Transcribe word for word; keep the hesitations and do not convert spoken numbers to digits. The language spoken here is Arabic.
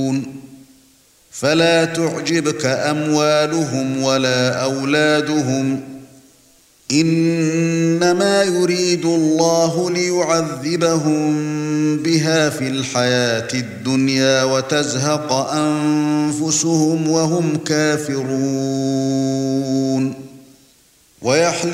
فلا تعجبك أموالهم ولا أولادهم إنما يريد الله ليعذبهم بها في الحياة الدنيا وتزهق أنفسهم وهم كافرون ويحلفون